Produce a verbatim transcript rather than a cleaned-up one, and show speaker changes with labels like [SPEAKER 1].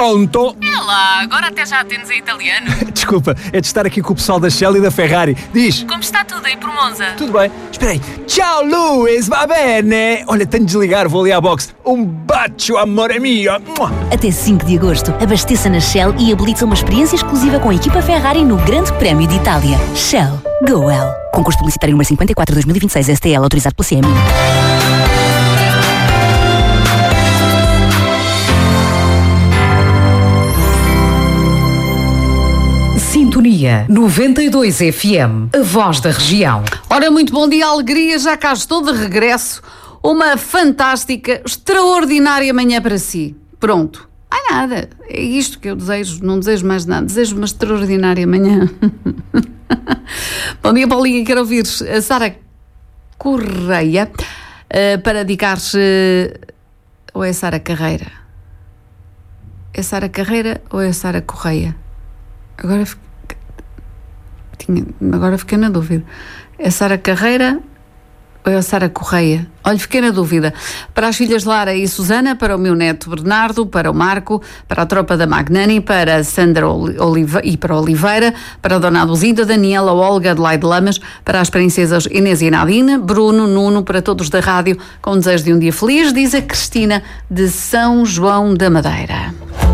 [SPEAKER 1] Pronto.
[SPEAKER 2] É lá, agora até já atendes em italiano.
[SPEAKER 1] Desculpa, é de estar aqui com o pessoal da Shell e da Ferrari. Diz.
[SPEAKER 2] Como está tudo aí por Monza?
[SPEAKER 1] Tudo bem. Espera aí. Ciao, Luís, va bene? Olha, tenho de desligar, vou ali à boxe. Um bacio, amore mio.
[SPEAKER 3] Até cinco de agosto, abasteça na Shell e habilite uma experiência exclusiva com a equipa Ferrari no Grande Prémio de Itália. Shell. Go well. Concurso publicitário número cinquenta e quatro dois mil e vinte e seis S T L, autorizado pela C M I.
[SPEAKER 4] Sintonia noventa e dois F M, a voz da região.
[SPEAKER 5] Ora, muito bom dia, alegria, já cá estou de regresso. Uma fantástica, extraordinária manhã para si. Pronto. Ai nada, é isto que eu desejo, não desejo mais nada, desejo uma extraordinária manhã. Bom dia, Paulinha, quero ouvir a Sara Correia uh, para dedicar-se... Uh, ou é Sara Carreira? É Sara Carreira ou é Sara Correia? Agora, tinha, agora fiquei na dúvida. É Sara Carreira ou é a Sara Correia? Olha, fiquei na dúvida. Para as filhas Lara e Susana, para o meu neto Bernardo, para o Marco, para a tropa da Magnani, para a Sandra Olive, e para a Oliveira, para a Dona Aduzinda, Daniela, Olga, Adelaide Lamas, para as princesas Inês e Nadine, Bruno, Nuno, para todos da rádio, com o desejo de um dia feliz, diz a Cristina de São João da Madeira.